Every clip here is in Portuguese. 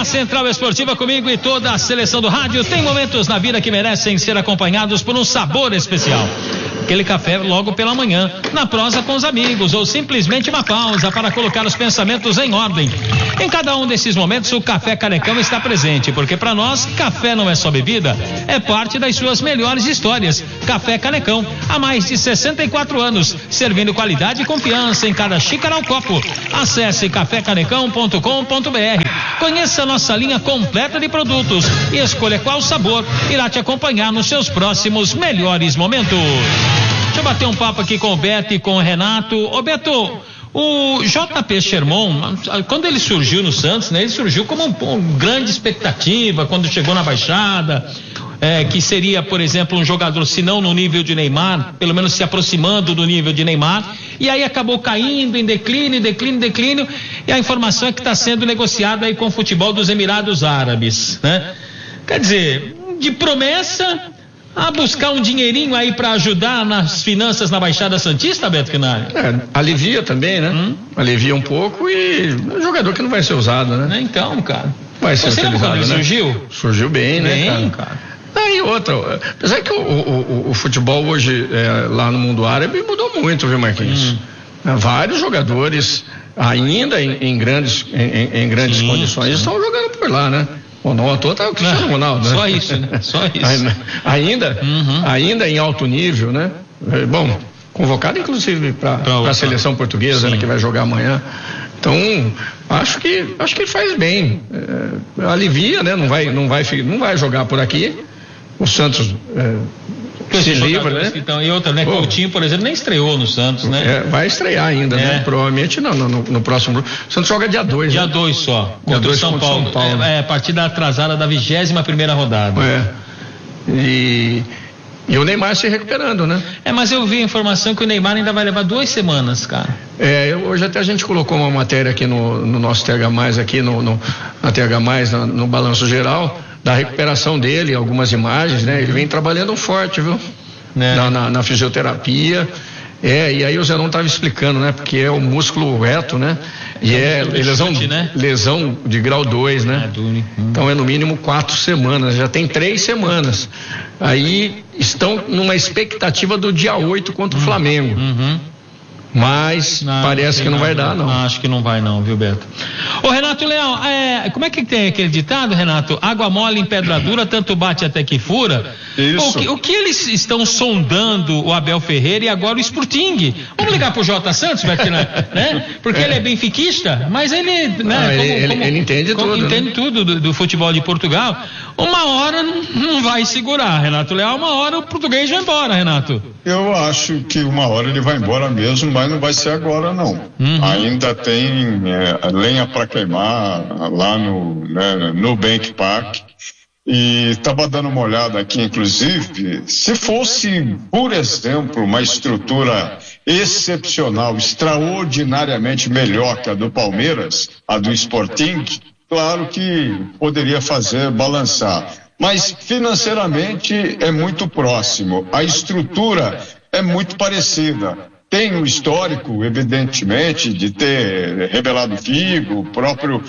Central Esportiva comigo e toda a seleção do rádio. Tem momentos na vida que merecem ser acompanhados por um sabor especial. Aquele café logo pela manhã, na prosa com os amigos, ou simplesmente uma pausa para colocar os pensamentos em ordem. Em cada um desses momentos, o Café Canecão está presente, porque para nós, café não é só bebida, é parte das suas melhores histórias. Café Canecão, há mais de 64 anos, servindo qualidade e confiança em cada xícara ao copo. Acesse cafécanecão.com.br, conheça a nossa linha completa de produtos e escolha qual sabor irá te acompanhar nos seus próximos melhores momentos. Deixa eu bater um papo aqui com o Beto e com o Renato. Ô Beto, o JP Sherman, quando ele surgiu no Santos, né? Ele surgiu como uma grande expectativa quando chegou na Baixada, que seria, por exemplo, um jogador, se não no nível de Neymar, pelo menos se aproximando do nível de Neymar, e aí acabou caindo em declínio, e a informação é que está sendo negociado aí com o futebol dos Emirados Árabes, né? Quer dizer, de promessa a buscar um dinheirinho aí para ajudar nas finanças na Baixada Santista, Beto Quinari? Alivia também, né? Alivia um pouco e um jogador que não vai ser usado, né? Então, cara. Vai ser utilizado, quando ele né? Surgiu bem, né, cara? E outra, apesar que o futebol hoje lá no mundo árabe mudou muito, viu, Marquinhos? Vários jogadores ainda em grandes condições estão jogando por lá, né? Ou não, à toa tá o Cristiano Ronaldo, né? Só isso, né? Só isso. Ainda em alto nível, né? Bom, convocado inclusive para a seleção portuguesa, né, que vai jogar amanhã. Então, acho que ele faz bem. Alivia, né? Não vai jogar por aqui. O Santos se livra, né? Então, e outra, né? Coutinho, por exemplo, nem estreou no Santos, né? Vai estrear ainda, né? Provavelmente no próximo. O Santos joga dia 2, Dia né? 2 só. Dia 2 contra São Paulo. A partida atrasada da 21ª rodada. E o Neymar se recuperando, né? Mas eu vi a informação que o Neymar ainda vai levar 2 semanas, cara. Hoje até a gente colocou uma matéria aqui no nosso TH+, aqui na TH+, no Balanço Geral, da recuperação dele, algumas imagens, né? Ele vem trabalhando forte, viu? Na fisioterapia. E aí o Zenon estava explicando, né? Porque é o músculo reto, né? E lesão de grau 2, né? Então é no mínimo 4 semanas, já tem 3 semanas. Aí estão numa expectativa do dia 8 contra o Flamengo. Mas parece que não vai dar, não. Acho que não vai não, viu, Beto? Ô Renato Leal, como é que tem aquele ditado, Renato? Água mole em pedra dura, tanto bate até que fura. Isso. O que eles estão sondando o Abel Ferreira e agora o Sporting? Vamos ligar pro J. Santos, Beto, né? Porque ele é benfiquista, mas ele, né? Ele entende tudo. Entende tudo do futebol de Portugal. Uma hora não vai segurar, Renato Leal, uma hora o português vai embora, Renato. Eu acho que uma hora ele vai embora mesmo, mas não vai ser agora, não. Ainda tem lenha para queimar lá no Bank Park. E estava dando uma olhada aqui, inclusive, se fosse, por exemplo, uma estrutura excepcional, extraordinariamente melhor que a do Palmeiras, a do Sporting, claro que poderia fazer balançar. Mas financeiramente é muito próximo. A estrutura é muito parecida. Tem um histórico, evidentemente, de ter revelado Figo, o próprio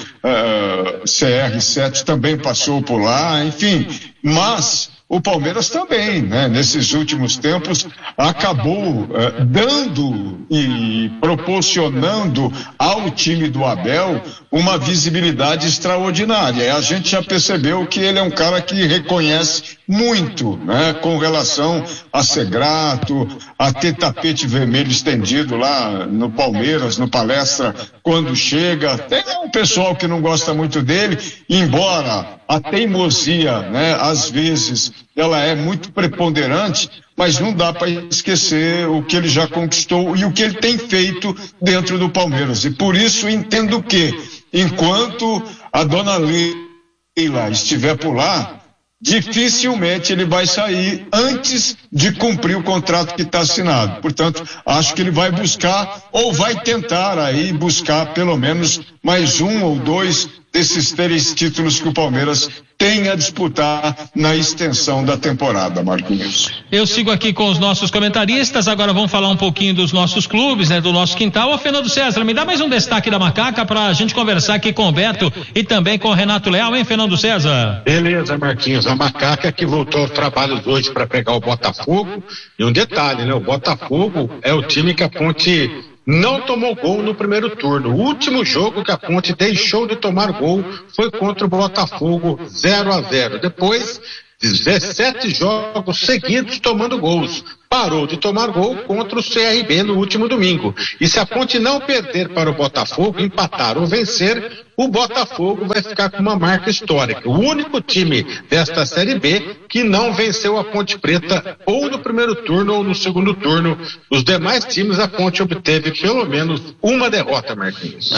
CR7 também passou por lá, enfim. Mas o Palmeiras também, né? Nesses últimos tempos, acabou dando e proporcionando ao time do Abel uma visibilidade extraordinária. E a gente já percebeu que ele é um cara que reconhece muito, né? Com relação a ser grato, a ter tapete vermelho estendido lá no Palmeiras, no Palestra, quando chega. Tem um pessoal que não gosta muito dele, embora a teimosia, né? Às vezes ela é muito preponderante, mas não dá para esquecer o que ele já conquistou e o que ele tem feito dentro do Palmeiras. E por isso entendo que, enquanto a dona Leila estiver por lá, dificilmente ele vai sair antes de cumprir o contrato que está assinado. Portanto, acho que ele vai buscar, ou vai tentar aí buscar pelo menos mais 1 ou 2 desses 3 títulos que o Palmeiras tem a disputar na extensão da temporada, Marquinhos. Eu sigo aqui com os nossos comentaristas, agora vamos falar um pouquinho dos nossos clubes, né, do nosso quintal. Ô, Fernando César, me dá mais um destaque da Macaca pra gente conversar aqui com o Beto e também com o Renato Leal, hein, Fernando César? Beleza, Marquinhos, a Macaca que voltou aos trabalhos hoje para pegar o Botafogo, e um detalhe, né, o Botafogo é o time que a Ponte não tomou gol no primeiro turno. O último jogo que a Ponte deixou de tomar gol foi contra o Botafogo, 0-0. Depois, 17 jogos seguidos tomando gols. Parou de tomar gol contra o CRB no último domingo. E se a Ponte não perder para o Botafogo, empatar ou vencer, o Botafogo vai ficar com uma marca histórica. O único time desta Série B que não venceu a Ponte Preta ou no primeiro turno ou no segundo turno. Os demais times a Ponte obteve pelo menos uma derrota, Marquinhos.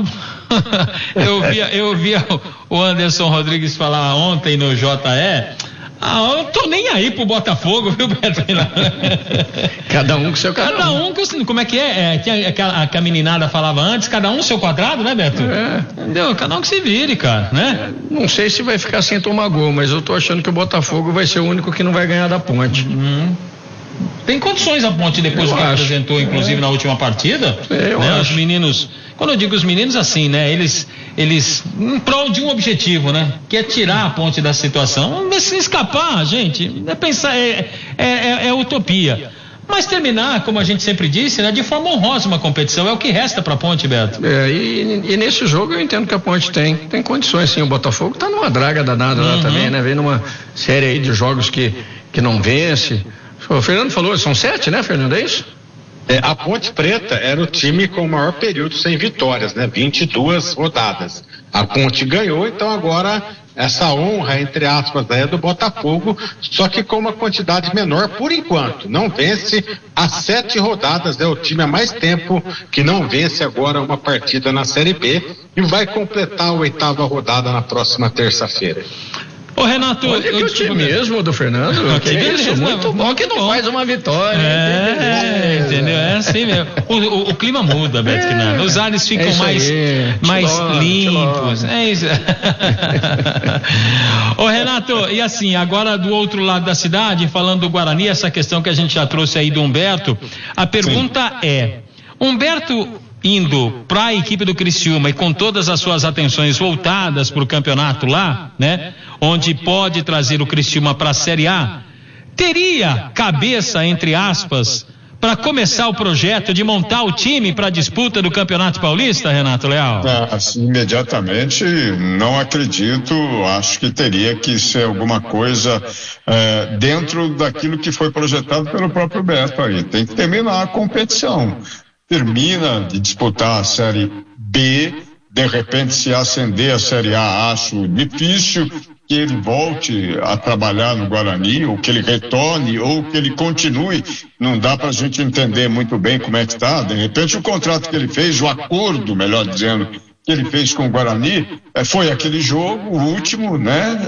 Eu via o Anderson Rodrigues falar ontem no JE. Eu tô nem aí pro Botafogo, viu, Beto? Cada um com seu quadrado. Cada um com, como é que é? Que a meninada falava antes, cada um seu quadrado, né, Beto? Entendeu? Cada um que se vire, cara, né? Não sei se vai ficar sem tomar gol, mas eu tô achando que o Botafogo vai ser o único que não vai ganhar da Ponte. Tem condições a Ponte depois do que apresentou, inclusive na última partida. Né? Os meninos, quando eu digo os meninos assim, né? Eles em prol de um objetivo, né? Que é tirar a Ponte da situação. Se escapar, gente, é pensar, é utopia. Mas terminar, como a gente sempre disse, né? De forma honrosa uma competição, é o que resta pra Ponte, Beto. E nesse jogo eu entendo que a Ponte tem condições, sim. O Botafogo tá numa draga danada lá também, né? Vem numa série aí de jogos que não vence. O Fernando falou, são 7, né, Fernando? É isso? A Ponte Preta era o time com o maior período sem vitórias, né? 22 rodadas. A Ponte ganhou, então agora essa honra, entre aspas, é do Botafogo, só que com uma quantidade menor por enquanto. Não vence há 7 rodadas, é o time há mais tempo que não vence agora uma partida na Série B e vai completar a 8ª rodada na próxima terça-feira. Ô, Renato, olha que o time mesmo do Fernando, que beleza, isso, muito bom que não faz uma vitória. Entendeu? É assim mesmo. O clima muda, Beto Quinano. Os ares ficam mais limpos. É isso. Ô, Renato, e assim, agora do outro lado da cidade, falando do Guarani, essa questão que a gente já trouxe aí do Humberto, a pergunta é, Humberto indo para a equipe do Criciúma e com todas as suas atenções voltadas para o campeonato lá, né? Onde pode trazer o Criciúma para a Série A, teria cabeça, entre aspas, para começar o projeto de montar o time para a disputa do Campeonato Paulista, Renato Leal? Imediatamente não acredito, acho que teria que ser alguma coisa dentro daquilo que foi projetado pelo próprio Beto aí, tem que terminar a competição. Termina de disputar a Série B, de repente se ascender a Série A, acho difícil que ele volte a trabalhar no Guarani, ou que ele retorne, ou que ele continue, não dá pra gente entender muito bem como é que está, de repente o contrato que ele fez, o acordo, melhor dizendo, que ele fez com o Guarani, foi aquele jogo, o último, né,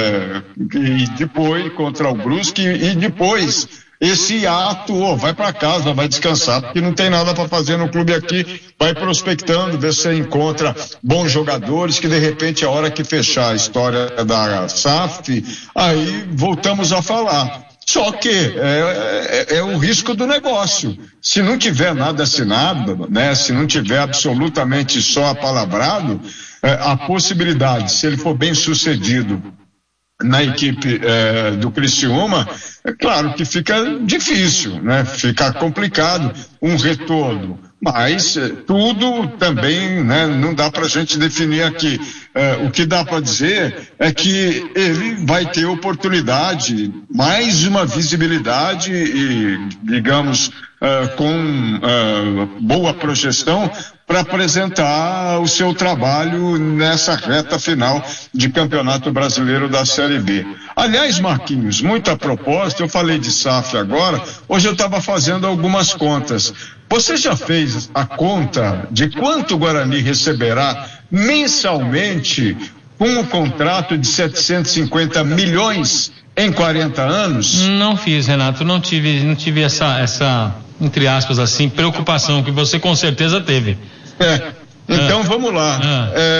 e depois contra o Brusque, e depois esse ato, vai para casa, vai descansar, porque não tem nada para fazer no clube aqui, vai prospectando, ver se encontra bons jogadores, que de repente a hora que fechar a história da SAF, aí voltamos a falar. Só que é o risco do negócio. Se não tiver nada assinado, né, se não tiver absolutamente só apalavrado, a possibilidade, se ele for bem sucedido na equipe do Criciúma, é claro que fica difícil, né? Fica complicado um retorno, mas tudo também, né? Não dá para a gente definir aqui. O que dá para dizer é que ele vai ter oportunidade, mais uma visibilidade e, digamos, com boa projeção para apresentar o seu trabalho nessa reta final de Campeonato Brasileiro da Série B. Aliás, Marquinhos, muita proposta, eu falei de SAF agora, hoje eu estava fazendo algumas contas. Você já fez a conta de quanto o Guarani receberá mensalmente com um contrato de 750 milhões em 40 anos? Não fiz, Renato, não tive essa entre aspas assim, preocupação que você com certeza teve. Então vamos lá.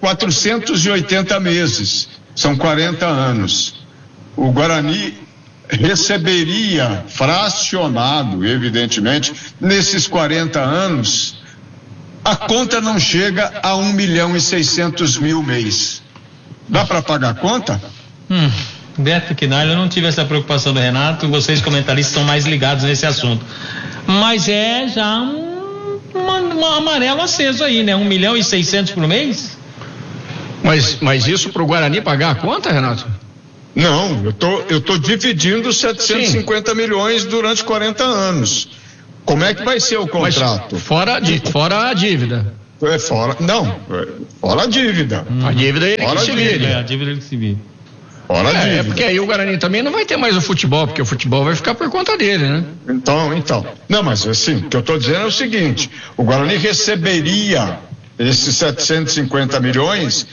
480 meses, são 40 anos. O Guarani receberia fracionado, evidentemente, nesses 40 anos, a conta não chega a 1.600.000 mês. Dá para pagar a conta? Beto Quinalha, eu não tive essa preocupação do Renato, vocês comentaristas estão mais ligados nesse assunto. Mas é já um amarelo aceso aí, né? 1.600.000 por mês? Mas isso pro Guarani pagar a conta, Renato? Não, eu tô dividindo 750 milhões durante 40 anos. Como é que vai ser o contrato? Mas fora a dívida. Fora a dívida. A dívida ele que se vire. A dívida ele que se vire. Fora a dívida. Porque aí o Guarani também não vai ter mais o futebol, porque o futebol vai ficar por conta dele, né? Então. Não, mas assim, o que eu estou dizendo é o seguinte: o Guarani receberia esses 750 milhões,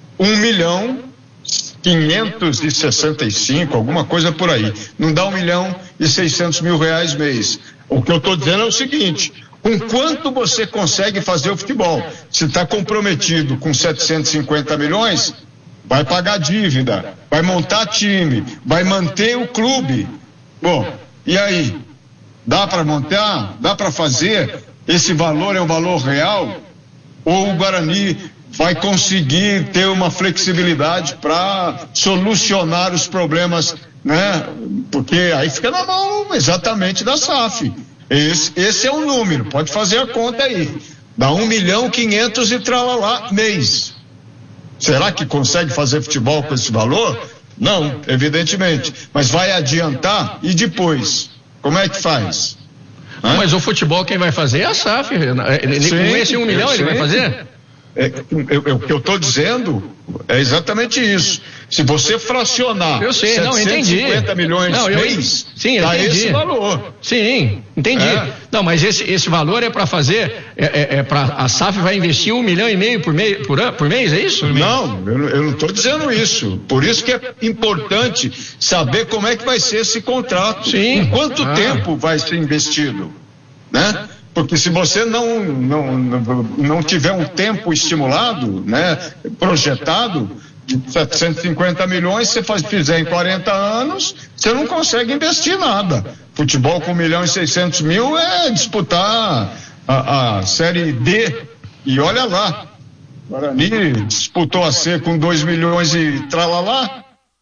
1.565.000, alguma coisa por aí. Não dá 1.600.000 reais mês. O que eu estou dizendo é o seguinte: com quanto você consegue fazer o futebol? Se está comprometido com 750 milhões, vai pagar dívida, vai montar time, vai manter o clube. Bom, e aí? Dá para montar? Dá para fazer? Esse valor é um valor real? Ou o Guarani vai conseguir ter uma flexibilidade para solucionar os problemas, né? Porque aí fica na mão exatamente da SAF. Esse é o número, pode fazer a conta aí. Dá 1.500.000 e tralalá mês. Será que consegue fazer futebol com esse valor? Não, evidentemente. Mas vai adiantar e depois? Como é que faz? Mas o futebol quem vai fazer é a SAF. Com esse 1 milhão ele vai fazer? O que eu estou dizendo é exatamente isso. Se você fracionar 750 milhões mês, dá esse valor. Sim, entendi. Não, mas esse valor é para fazer, a SAF vai investir 1,5 milhão por mês, é isso? Não, eu não estou dizendo isso. Por isso que é importante saber como é que vai ser esse contrato. Sim. Em quanto tempo vai ser investido, né? Porque se você não tiver um tempo estimulado, né, projetado, de 750 milhões, você fizer em 40 anos, você não consegue investir nada. Futebol com 1.600.000 é disputar a Série D, e olha lá, o Guarani disputou a C com 2 milhões e tralalá.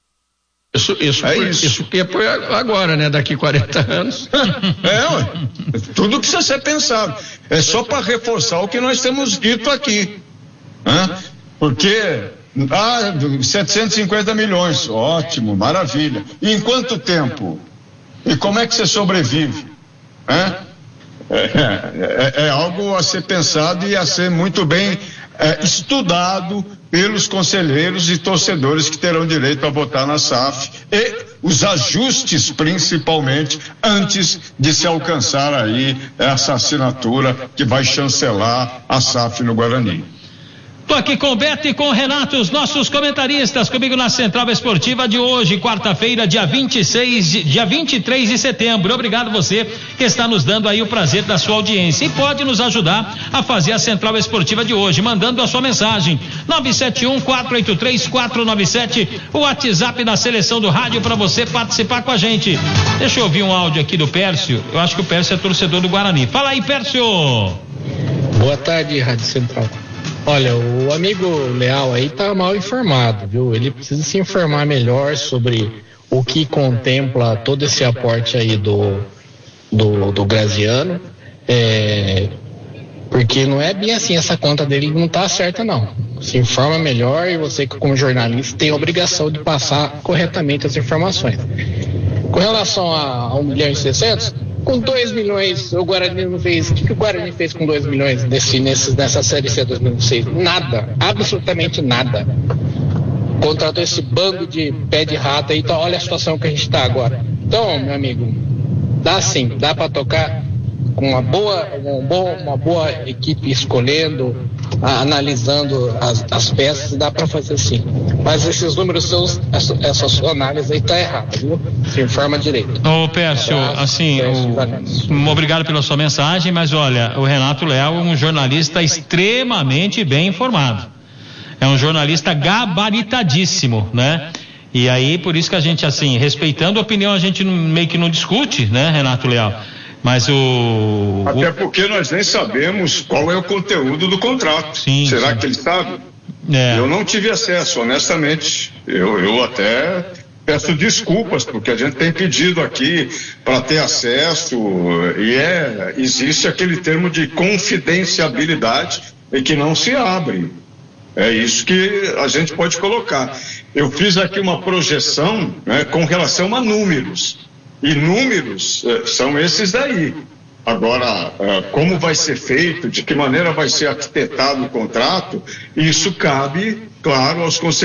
Isso que é por agora, né? Daqui 40 anos. Tudo precisa ser pensado. É só para reforçar o que nós temos dito aqui. Porque 750 milhões, ótimo, maravilha. E em quanto tempo? E como é que você sobrevive? É algo a ser pensado e a ser muito bem estudado pelos conselheiros e torcedores que terão direito a votar na SAF, e os ajustes principalmente antes de se alcançar aí essa assinatura que vai chancelar a SAF no Guarani. Tô aqui com o Beto e com o Renato, os nossos comentaristas, comigo na Central Esportiva de hoje, quarta-feira, dia 23 de setembro. Obrigado você que está nos dando aí o prazer da sua audiência e pode nos ajudar a fazer a Central Esportiva de hoje, mandando a sua mensagem, 971-483-497, o WhatsApp da Seleção do Rádio para você participar com a gente. Deixa eu ouvir um áudio aqui do Pércio, eu acho que o Pércio é torcedor do Guarani. Fala aí, Pércio. Boa tarde, Rádio Central. Olha, o amigo Leal aí tá mal informado, viu? Ele precisa se informar melhor sobre o que contempla todo esse aporte aí do Graziano, porque não é bem assim, essa conta dele não tá certa não. Se informa melhor e você, como jornalista, tem a obrigação de passar corretamente as informações. Com relação a 1.600.000, com 2 milhões, o Guarani não fez. O que o Guarani fez com 2 milhões nessa Série C 2006? Nada, absolutamente nada. Contratou esse bando de pé de rato aí, então olha a situação que a gente está agora. Então, meu amigo, dá sim, dá para tocar com uma boa equipe escolhendo, analisando as peças, dá para fazer sim. Mas esses números seus, essa sua análise aí tá errada, viu? Se informa direito. Ô Pércio, obrigado pela sua mensagem, mas olha, o Renato Leal é um jornalista extremamente bem informado. é um jornalista gabaritadíssimo, né? E aí, por isso que a gente, assim, respeitando a opinião, a gente meio que não discute, né, Renato Leal? Mas Até porque nós nem sabemos qual é o conteúdo do contrato. Sim, Será sim. que ele sabe? É. Eu não tive acesso, honestamente. Eu até peço desculpas, porque a gente tem pedido aqui para ter acesso, e existe aquele termo de confidencialidade e que não se abre. É isso que a gente pode colocar. Eu fiz aqui uma projeção, né, com relação a números. E números são esses daí. Agora, como vai ser feito, de que maneira vai ser arquitetado o contrato, isso cabe, claro, aos conselheiros